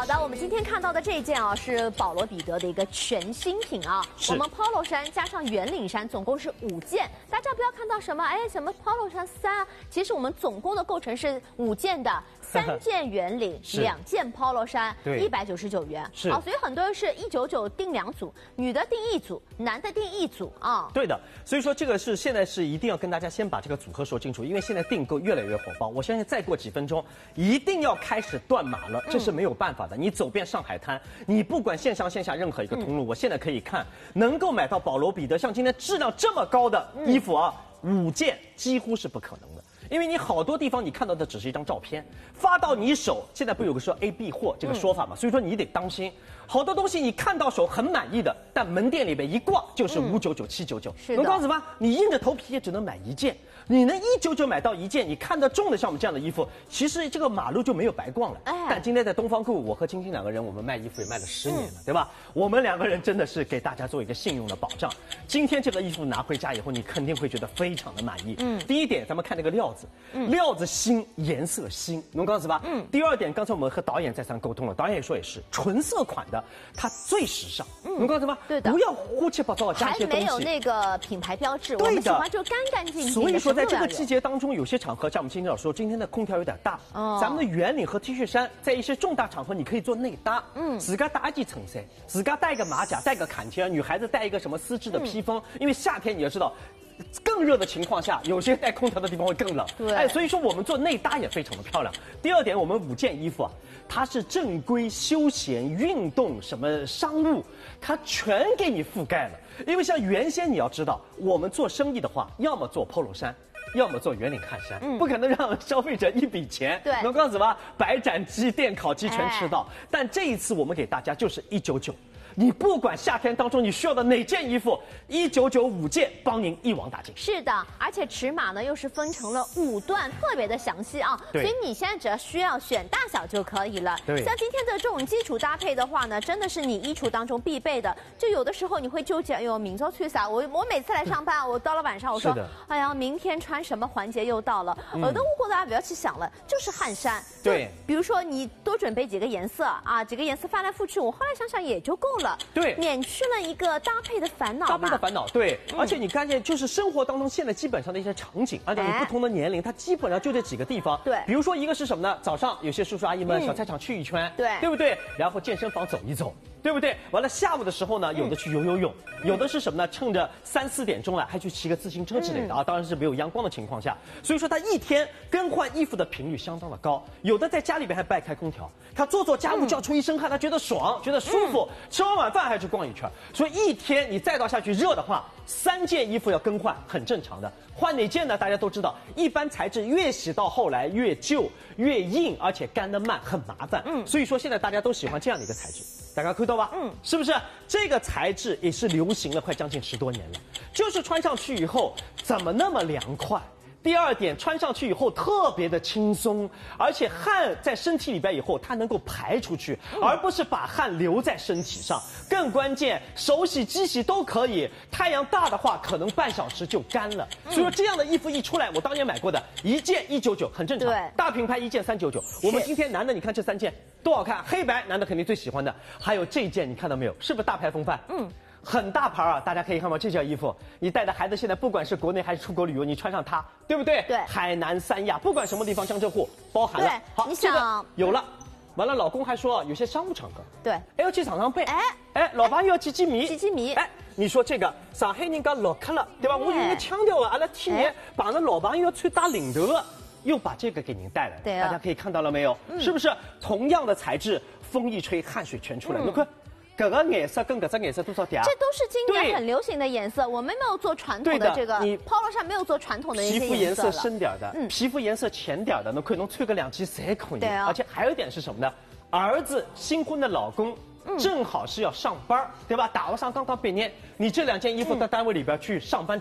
好的，我们今天看到的这一件啊，是保罗彼得的一个全新品啊。我们 Polo 衫加上圆领衫，总共是5件。大家不要看到什么什么 Polo 衫3啊，其实我们总共的构成是5件的，3件圆领，2件 Polo 衫，199元。是啊，所以很多人是199订2组，女的订1组，男的订1组啊。 对的，所以说这个是现在是一定要跟大家先把这个组合说清楚，因为现在订购越来越火爆，我相信再过几分钟一定要开始断码了，这是没有办法的。你走遍上海滩，你不管线上线下任何一个通路，我现在可以看能够买到保罗彼得像今天质量这么高的衣服啊，5件几乎是不可能的。因为你好多地方你看到的只是一张照片，发到你手，现在不有个说 A、B 货这个说法嘛？所以说你得当心，好多东西你看到手很满意的，但门店里边一逛就是599、799。能告诉吗？你硬着头皮也只能买1件，你能199买到1件，你看得中的像我们这样的衣服，其实这个马路就没有白逛了。但今天在东方购物，我和晶晶2个人，我们卖衣服也卖了10年了，对吧？我们2个人真的是给大家做一个信用的保障。今天这个衣服拿回家以后，你肯定会觉得非常的满意。第一点，咱们看这个料子。料子新，颜色新，能告诉吧？第二点，刚才我们和导演再三沟通了，导演也说也是纯色款的，它最时尚，能告诉吧？ 对的， 不要胡七八糟加一些东西， 还没有那个品牌标志， 对的， 我们喜欢就干干净净。 所以说，在这个季节当中，有些场合像我们今天老师说，今天的空调有点大，咱们的圆领和 T 恤衫，在一些重大场合你可以做内搭，自个搭一件衬衫，自个戴个马甲，戴个坎肩，女孩子戴一个什么丝质的披风，因为夏天你要知道。更热的情况下，有些带空调的地方会更冷。对，所以说我们做内搭也非常的漂亮。第二点，我们5件衣服啊，它是正规、休闲、运动、什么商务，它全给你覆盖了。因为像原先你要知道，我们做生意的话，要么做 Polo 衫。要么做圆领汗衫，不可能让消费者一笔钱，能告诉吧？白斩鸡、电烤鸡全吃到。但这一次我们给大家就是199。你不管夏天当中你需要的哪件衣服，199 5件帮您一网打尽。 是的，而且尺码呢又是分成了5段，特别的详细啊。所以你现在只要需要选大小就可以了。对，像今天的这种基础搭配的话呢，真的是你衣橱当中必备的。就有的时候你会纠结，哎呦，明朝穿啥？我每次来上班，我到了晚上我说，哎呀，明天穿什么环节又到了。有的我大家不要去想了，就是汗衫。对，比如说你多准备几个颜色啊，几个颜色翻来覆去，我后来想想也就够了。对，免去了一个搭配的烦恼。搭配的烦恼，对。而且你发现，就是生活当中现在基本上的一些场景，而且你不同的年龄，它基本上就这几个地方。对。比如说一个是什么呢？早上有些叔叔阿姨们小菜场去一圈，对不对？然后健身房走一走。对不对？完了，下午的时候呢，有的去游泳，有的是什么呢？趁着3、4点钟了，还去骑个自行车之类的啊。当然是没有阳光的情况下，所以说他一天更换衣服的频率相当的高。有的在家里边还不爱开空调，他做家务就要出一身汗，他觉得爽，觉得舒服，吃完晚饭还去逛一圈。所以一天你再到下去热的话，3件衣服要更换，很正常的。换哪件呢？大家都知道，一般材质越洗到后来越旧、越硬，而且干得慢，很麻烦。所以说现在大家都喜欢这样的一个材质，大家看到吧？是不是？这个材质也是流行了快将近10多年了，就是穿上去以后怎么那么凉快？第二点，穿上去以后特别的轻松，而且汗在身体里边以后，它能够排出去，而不是把汗留在身体上。更关键，手洗、机洗都可以。太阳大的话，可能半小时就干了。所以说这样的衣服一出来，我当年买过的，1件199，很正常。对，大品牌1件399。我们今天男的，你看这3件多好看，黑白男的肯定最喜欢的。还有这件，你看到没有？是不是大牌风范？很大牌啊！大家可以看到这件衣服，你带的孩子现在不管是国内还是出国旅游，你穿上它，对不对？对，海南三亚，不管什么地方，江浙沪包含了。对，好，你想有了，完了，老公还说有些商务场合，对，还要去场上背，老板要几米，你说这个上海人家老客了，对吧？我有个腔调啊，阿拉体验，把那老板要穿打领头了，又把这个给您带来，对，大家可以看到了没有？是不是同样的材质，风一吹，汗水全出来？你看。这个颜色跟这个颜色多少点？ 这都是今年很流行的颜色，我们没有做传统的这个。你 Polo 上没有做传统的一些皮肤颜色深点的，皮肤颜色浅点的，可以穿个2件才可以。对啊。而且还有一点是什么呢？儿子新婚的老公正好是要上班，对吧？大学生刚刚毕业，你这2件衣服到单位里边去上班穿，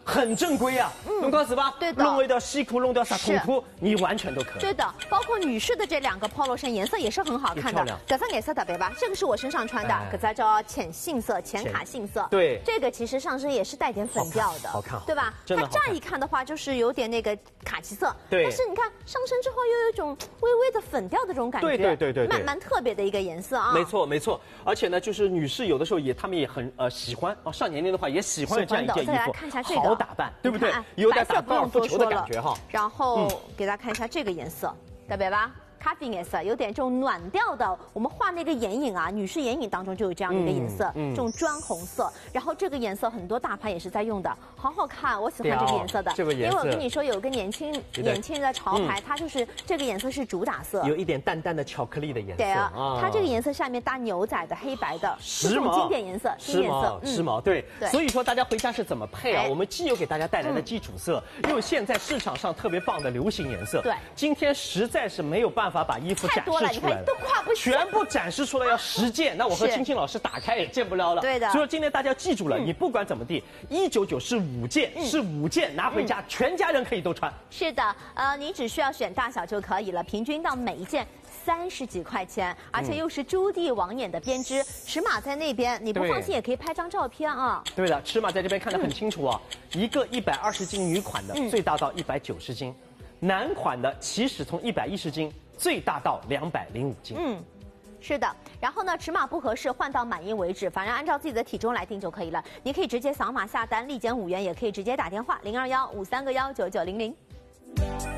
很正规啊，弄高是吧？ 对的， 弄一条西裤，弄条啥筒裤，你完全都可以。 对的，包括女士的这2个 polo 衫颜色也是很好看的，这色颜色特别吧？这个是我身上穿的，可它叫浅杏色、浅卡杏色。对，这个其实上身也是带点粉调的， 好看， 对吧？它乍一看的话就是有点那个卡其色，对。但是你看上身之后又有一种微微的粉调的这种感觉，对，蛮特别的一个颜色啊。 没错没错，而且呢，就是女士有的时候他们也很喜欢啊，上年龄的话也喜欢这样一件衣服， 再来看一下这个， 好打扮，对不对？有点打高尔夫球的感觉哈。 然后给大家看一下这个颜色，特别吧？咖啡颜色有点这种暖调的，我们画那个眼影啊，女士眼影当中就有这样的一个颜色，这种砖红色。然后这个颜色很多大牌也是在用的，好好看，我喜欢这个颜色的。因为我跟你说有个年轻的潮牌，它就是这个颜色是主打色， 有一点淡淡的巧克力的颜色。对啊，它这个颜色下面搭牛仔的黑白的， 时髦经典颜色， 时髦。对，所以说大家回家是怎么配啊？我们既有给大家带来的基础色，又有现在市场上特别棒的流行颜色。对，今天实在是没有办法把衣服展示出来， 都跨不全部展示出来要实践，那我和青青老师打开也见不了了。 对的， 所以说今天大家记住了，你不管怎么地，199是5件，拿回家全家人可以都穿。 是的，你只需要选大小就可以了，平均到每一件30几块钱，而且又是朱棣网眼的编织，尺码在那边，你不放心也可以拍张照片啊。 对的，尺码在这边看得很清楚啊，一个120斤女款的，最大到190斤，男款的起始从110斤。最大到205斤。 是的。然后呢，尺码不合适换到满意为止，反正按照自己的体重来定就可以了。你可以直接扫码下单，立减5元，也可以直接打电话0215319900。